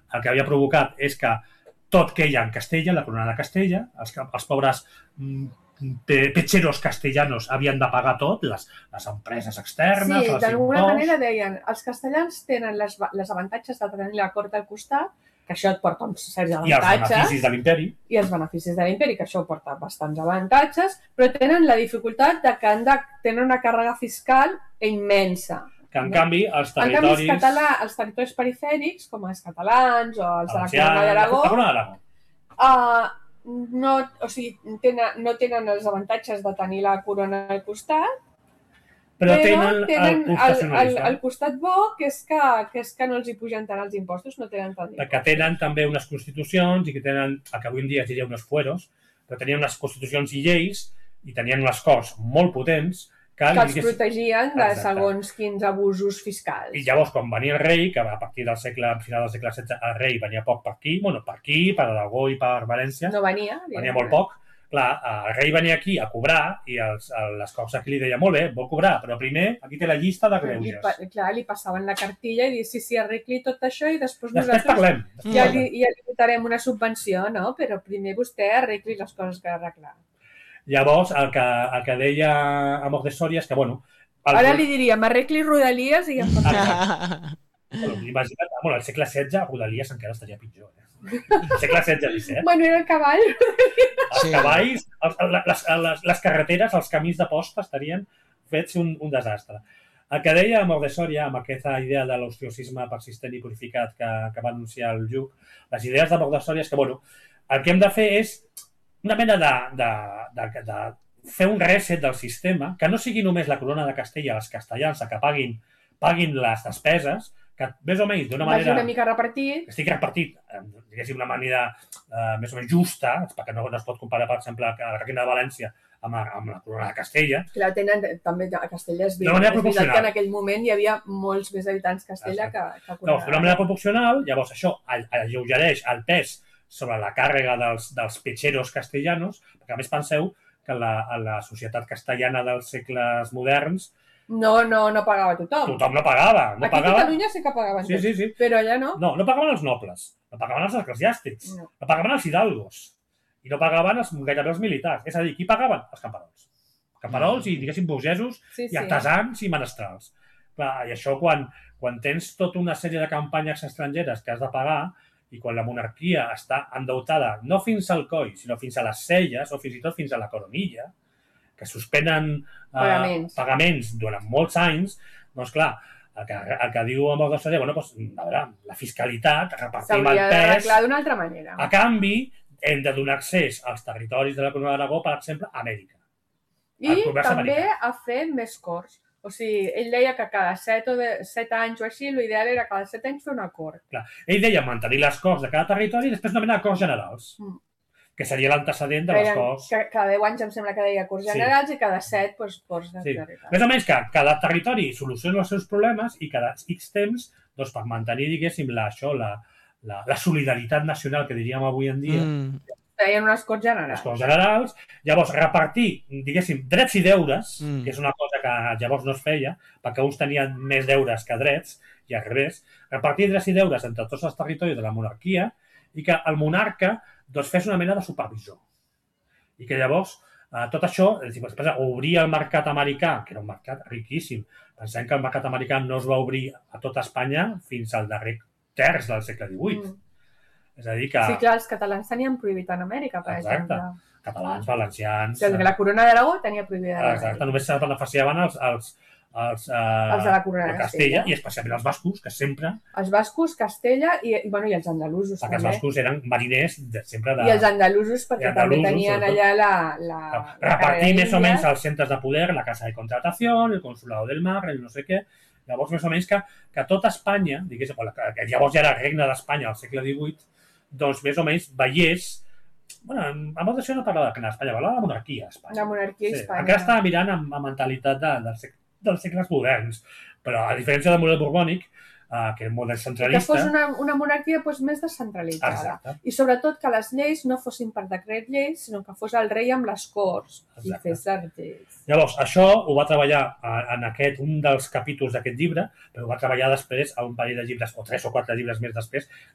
el que havia provocat és que tot queia en Castella, la corona de Castella, els pobres petxeros castellanos havien de pagar tot, les empreses externes, sí, d'alguna manera deien, els castellans tenen les avantatges de tenir la cort al costat, que això et porta uns certs avantatges. I els beneficis de l'imperi. I els beneficis de l'imperi, que això porta bastants avantatges, però tenen la dificultat de que han de tenir una càrrega fiscal immensa. Que en canvi els territoris... En canvi, els territoris perifèrics, com els catalans o els de la Corona d'Aragó, no tenen els avantatges de tenir la corona al costat, però tenen el costat bo, que és que no els hi pugen tant els impostos, no tenen tant perquè tenen també unes constitucions i que tenen, el que avui en dia es diria unes fueros, però tenien unes constitucions i lleis i tenien unes corts molt potents que els protegien de segons quins abusos fiscals. I llavors, quan venia el rei, que a partir del final del segle XVI el rei venia poc per aquí, per Aragó i per València, no venia molt poc, clar, el rei venia aquí a cobrar i les corts aquí li deia, molt bé, vol cobrar, però primer aquí té la llista de greuges. Clar, li passaven la cartilla i dir, sí, arregli tot això i després parlem. Ja li votarem una subvenció, no? Però primer vostè arregli les coses que ha d'arreglar. Llavors, el que deia Amor de Sòria és que, bueno... Ara li diríem, arregli Rodalies i ja em pot... Imagina't, al segle XVI, Rodalies encara estaria pitjor. Al segle XVI-XVII. Bueno, era el cavall. Els cavalls, les carreteres, els camins de posta estarien fets un desastre. El que deia Amor de Sòria, amb aquesta idea de l'ostriocisme persistent i purificat que va anunciar el Lluc, les idees d'Amor de Sòria és que, bueno, el que hem de fer és una mena de fer un reset del sistema, que no sigui només la corona de Castella, els castellans, que paguin les despeses, que més o menys d'una manera... Vagi una mica repartit. Estic repartit, diguéssim, d'una manera més o menys justa, perquè no es pot comparar, per exemple, la Reina de València amb la corona de Castella. Clar, també a Castella és veritat que en aquell moment hi havia molts més habitants Castella que a corona. No, d'una manera proporcional, llavors això alleugereix el pes sobre la càrrega dels petxeros castellanos, perquè a més penseu que la societat castellana dels segles moderns no pagava tothom. Tothom no pagava. Aquí a Catalunya sí que pagaven tots, sí. Però allà no. No pagaven els nobles, no pagaven els eclesiàstics, no pagaven els hidalgos i no pagaven gairebé els militars. És a dir, qui pagaven? Els camperols. Camperols i, diguéssim, burgesos i artesans i menestrals. Clar, i això quan tens tota una sèrie de campanyes estrangeres que has de pagar i quan la monarquia està endeutada no fins al coll, sinó fins a les celles o fins i tot fins a la coronilla, que suspenen pagaments durant molts anys, doncs clar, el que diu Amor de Sòria, bueno, doncs, a veure, la fiscalitat, repartim el pes... S'hauria d'arreglar d'una altra manera. A canvi, hem de donar accés als territoris de la Corona d'Aragó, per exemple, a Amèrica. I també a fer més corts. O sigui, ell deia que cada 7 anys o així, l'ideal era cada 7 anys fer una cort. Clar. Ell deia mantenir les corts de cada territori i després nomenar corts generals, que seria l'antecedent de les corts. Cada 10 anys em sembla que deia corts generals i cada 7 corts de territori. Més o menys que cada territori soluciona els seus problemes i cada X temps, doncs, per mantenir, diguéssim, la solidaritat nacional que diríem avui en dia, feien unes corts generals. Les corts generals. Llavors, repartir, diguéssim, drets i deures, que és una cosa que llavors no es feia, perquè uns tenien més deures que drets, i al revés, repartir drets i deures entre tots els territoris de la monarquia i que el monarca doncs, fes una mena de supervisor. I que llavors, tot això, obrir el mercat americà, que era un mercat riquíssim. Pensem que el mercat americà no es va obrir a tota Espanya fins al darrer terç del segle XVIII. És a dir que... Sí, clar, els catalans tenien prohibit en Amèrica, per exemple. Catalans, valencians... La Corona d'Aragó tenia prohibida. Exacte, només se beneficiaven els de la Corona de Castella i especialment els bascos, que sempre... Els bascos, Castella i els andalusos també. Perquè els bascos eren mariners sempre de... I els andalusos, perquè també tenien allà la repartir més o menys els centres de poder, la casa de contratació, el consulado del mar, el no sé què... Llavors, més o menys que tota Espanya, diguéssim, que llavors ja era regne d'Espanya al segle XVIII, doncs més o menys veiés... Bueno, Amor de Sòria no parlava de Espanya, parlava de la monarquia a Espanya. La monarquia a Espanya. Encara estava mirant amb mentalitat dels segles moderns, però a diferència del model borbònic, que era un model centralista... Que fos una monarquia més descentralitzada. Exacte. I sobretot que les lleis no fossin per decret lleis, sinó que fos el rei amb les corts i fes les lleis. Llavors, això ho va treballar en un dels capítols d'aquest llibre, però ho va treballar després a un parell de llibres, o 3 o 4 llibres més després,